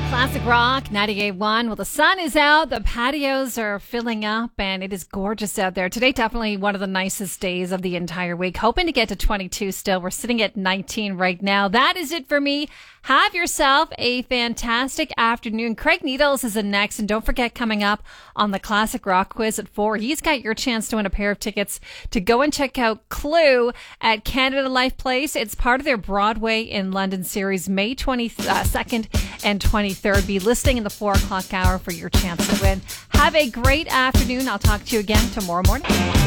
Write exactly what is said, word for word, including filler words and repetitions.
Classic Rock ninety-eight point one. Well, the sun is out, the patios are filling up, and it is gorgeous out there. Today, definitely one of the nicest days of the entire week. Hoping to get to twenty-two still. We're sitting at nineteen right now. That is it for me. Have yourself a fantastic afternoon. Craig Needles is in next, and don't forget, coming up on the Classic Rock Quiz at four, he's got your chance to win a pair of tickets to go and check out Clue at Canada Life Place. It's part of their Broadway in London series, May twenty-second and twenty-third. Be listening in the four o'clock hour for your chance to win. Have a great afternoon. I'll talk to you again tomorrow morning.